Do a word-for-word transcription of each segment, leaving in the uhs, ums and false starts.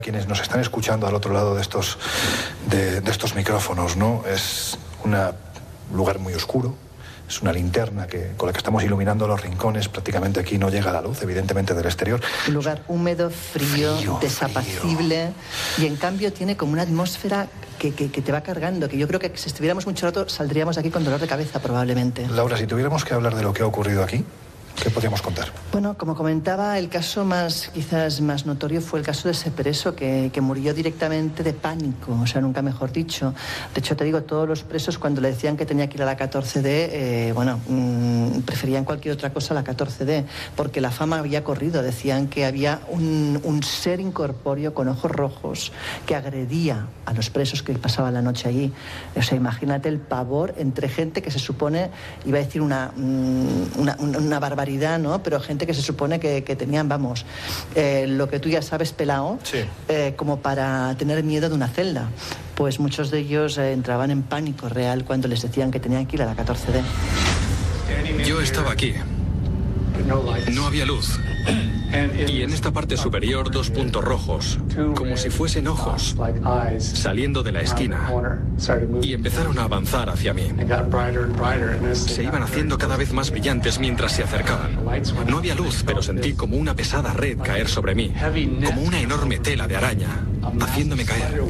Quienes nos están escuchando al otro lado de estos, de, de estos micrófonos, ¿no? Es un lugar muy oscuro, es una linterna que, con la que estamos iluminando los rincones. Prácticamente aquí no llega la luz, evidentemente, del exterior. Un lugar húmedo, frío, frío desapacible, frío. Y en cambio tiene como una atmósfera que, que, que te va cargando, que yo creo que si estuviéramos mucho rato saldríamos aquí con dolor de cabeza probablemente. Laura, si tuviéramos que hablar de lo que ha ocurrido aquí, ¿qué podríamos contar? Bueno, como comentaba, el caso más, quizás más notorio fue el caso de ese preso que, que murió directamente de pánico, o sea, nunca mejor dicho. De hecho, te digo, todos los presos cuando le decían que tenía que ir a la catorce D, eh, bueno, mmm, preferían cualquier otra cosa a la catorce D, porque la fama había corrido. Decían que había un, un ser incorpóreo con ojos rojos que agredía a los presos que pasaban la noche allí. O sea, imagínate el pavor entre gente que se supone, iba a decir una, una, una, una barbaridad, ¿no? Pero gente que se supone que, que tenían, vamos, eh, lo que tú ya sabes, pelao, sí. eh, como para tener miedo de una celda. Pues muchos de ellos eh, entraban en pánico real cuando les decían que tenían que ir a la catorce D. Yo estaba aquí. No había luz. Y en esta parte superior dos puntos rojos, como si fuesen ojos, saliendo de la esquina. Y empezaron a avanzar hacia mí. Se iban haciendo cada vez más brillantes mientras se acercaban. No había luz, pero sentí como una pesada red caer sobre mí, como una enorme tela de araña, haciéndome caer.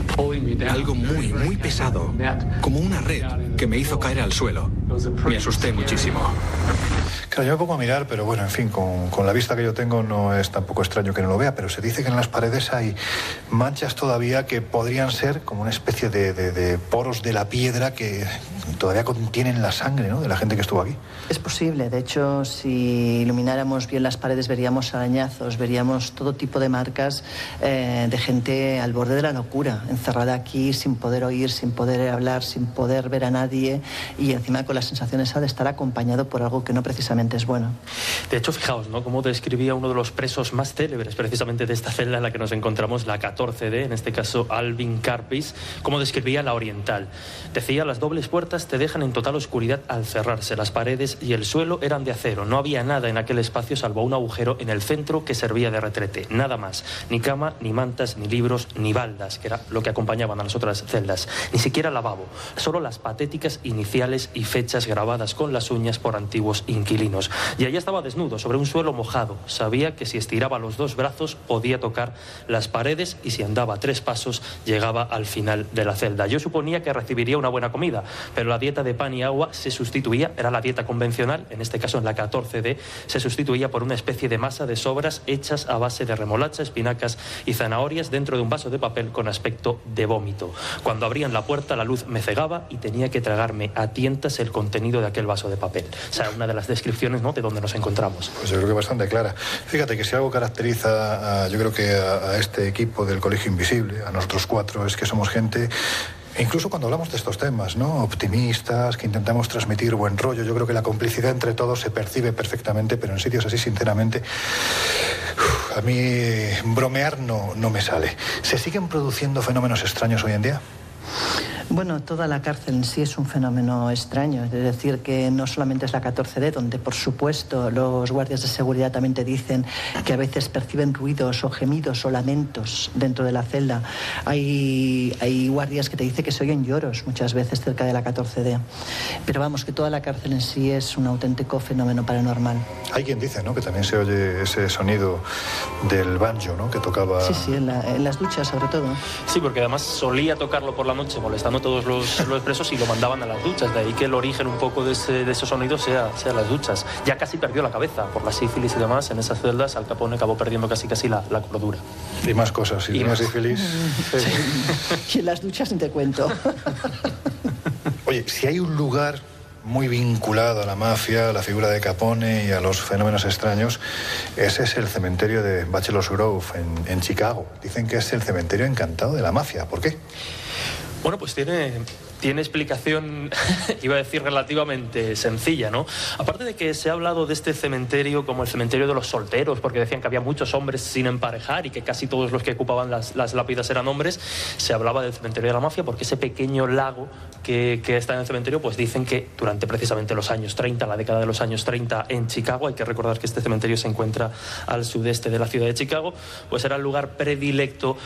Algo muy, muy pesado, como una red que me hizo caer al suelo. Me asusté muchísimo. Claro, yo me pongo a mirar, pero bueno, en fin, con, con la vista que yo tengo no es tampoco extraño que no lo vea, pero se dice que en las paredes hay manchas todavía que podrían ser como una especie de, de, de poros de la piedra que todavía contienen la sangre, ¿no?, de la gente que estuvo aquí. Es posible. De hecho, si ilumináramos bien las paredes veríamos arañazos, veríamos todo tipo de marcas eh, de gente al borde de la locura, encerrada aquí sin poder oír, sin poder hablar, sin poder ver a nadie y encima con la sensación esa de estar acompañado por algo que no precisamente es bueno. De hecho, fijaos, ¿no?, cómo describía uno de los presos más célebres precisamente de esta celda en la que nos encontramos, la catorce D, en este caso Alvin Karpis, cómo describía la oriental. Decía: las dobles puertas te dejan en total oscuridad al cerrarse. Las paredes y el suelo eran de acero. No había nada en aquel espacio salvo un agujero en el centro que servía de retrete. Nada más. Ni cama, ni mantas, ni libros, ni baldas, que era lo que acompañaban a las otras celdas. Ni siquiera lavabo. Solo las patéticas iniciales y fechas grabadas con las uñas por antiguos inquilinos. Y allá estaba desnudo, sobre un suelo mojado. Sabía que si estiraba los dos brazos podía tocar las paredes y si andaba tres pasos llegaba al final de la celda. Yo suponía que recibiría una buena comida, pero la dieta de pan y agua se sustituía, era la dieta convencional, en este caso en la catorce D, se sustituía por una especie de masa de sobras hechas a base de remolacha, espinacas y zanahorias dentro de un vaso de papel con aspecto de vómito. Cuando abrían la puerta la luz me cegaba y tenía que tragarme a tientas el contenido de aquel vaso de papel. O sea, una de las descripciones, ¿no?, de donde nos encontramos. Pues yo creo que bastante clara. Fíjate que si algo caracteriza a, yo creo que a, a este equipo del Colegio Invisible, a nosotros cuatro, es que somos gente, incluso cuando hablamos de estos temas, ¿no?, optimistas, que intentamos transmitir buen rollo. Yo creo que la complicidad entre todos se percibe perfectamente, pero en sitios así, sinceramente, uf, a mí bromear no, no me sale. ¿Se siguen produciendo fenómenos extraños hoy en día? Bueno, toda la cárcel en sí es un fenómeno extraño, es decir, que no solamente es la catorce D, donde por supuesto los guardias de seguridad también te dicen que a veces perciben ruidos o gemidos o lamentos dentro de la celda. Hay, hay guardias que te dicen que se oyen lloros muchas veces cerca de la catorce D. Pero vamos, que toda la cárcel en sí es un auténtico fenómeno paranormal. Hay quien dice, ¿no?, que también se oye ese sonido del banjo, ¿no?, que tocaba... Sí, sí, en, la, en las duchas sobre todo. Sí, porque además solía tocarlo por la noche molestando a todos los, los presos y lo mandaban a las duchas. De ahí que el origen un poco de, ese, de esos sonidos sea, sea las duchas. Ya casi perdió la cabeza por la sífilis y demás. En esas celdas Al Capone acabó perdiendo casi casi la, la cordura. Y más cosas, si tenía sífilis... Sí. Y en las duchas ni te cuento. Oye, si hay un lugar muy vinculado a la mafia, a la figura de Capone y a los fenómenos extraños, ese es el cementerio de Bachelor's Grove en, en Chicago. Dicen que es el cementerio encantado de la mafia. ¿Por qué? Bueno, pues tiene, tiene explicación, iba a decir relativamente sencilla, ¿no? Aparte de que se ha hablado de este cementerio como el cementerio de los solteros, porque decían que había muchos hombres sin emparejar y que casi todos los que ocupaban las, las lápidas eran hombres, se hablaba del cementerio de la mafia porque ese pequeño lago que, que está en el cementerio, pues dicen que durante precisamente los años treinta, la década de los años treinta en Chicago, hay que recordar que este cementerio se encuentra al sudeste de la ciudad de Chicago, pues era el lugar predilecto